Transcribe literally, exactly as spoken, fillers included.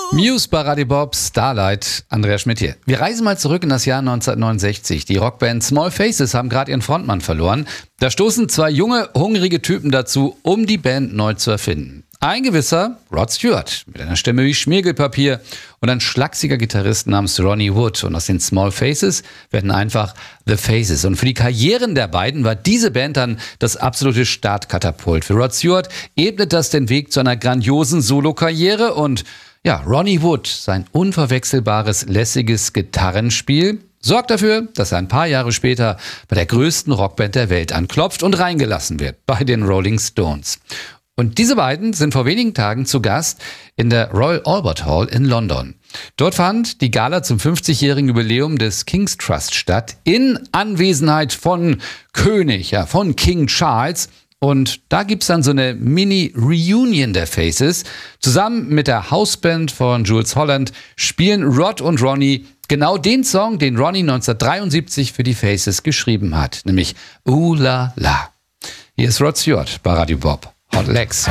Muse bei Radio Bob, Starlight, Andreas Schmidt hier. Wir reisen mal zurück in das Jahr neunzehnhundertneunundsechzig. Die Rockband Small Faces haben gerade ihren Frontmann verloren. Da stoßen zwei junge, hungrige Typen dazu, um die Band neu zu erfinden. Ein gewisser Rod Stewart mit einer Stimme wie Schmirgelpapier und ein schlachsiger Gitarrist namens Ronnie Wood. Und aus den Small Faces werden einfach The Faces. Und für die Karrieren der beiden war diese Band dann das absolute Startkatapult. Für Rod Stewart ebnet das den Weg zu einer grandiosen Solokarriere und ja, Ronnie Wood, sein unverwechselbares, lässiges Gitarrenspiel, sorgt dafür, dass er ein paar Jahre später bei der größten Rockband der Welt anklopft und reingelassen wird, bei den Rolling Stones. Und diese beiden sind vor wenigen Tagen zu Gast in der Royal Albert Hall in London. Dort fand die Gala zum fünfzigjährigen Jubiläum des King's Trust statt, in Anwesenheit von König, ja, von King Charles. Und da gibt's dann so eine Mini-Reunion der Faces. Zusammen mit der Hausband von Jools Holland spielen Rod und Ronnie genau den Song, den Ronnie neunzehnhundertdreiundsiebzig für die Faces geschrieben hat, nämlich Ooh La La. Hier ist Rod Stewart bei Radio Bob. Hot Legs.